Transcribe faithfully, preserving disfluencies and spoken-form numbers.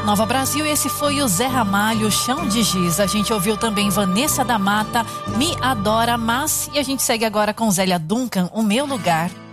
Nova Brasil, esse foi o Zé Ramalho, Chão de Giz. A gente ouviu também Vanessa da Mata, Me Adora Mas. E a gente segue agora com Zélia Duncan, O Meu Lugar.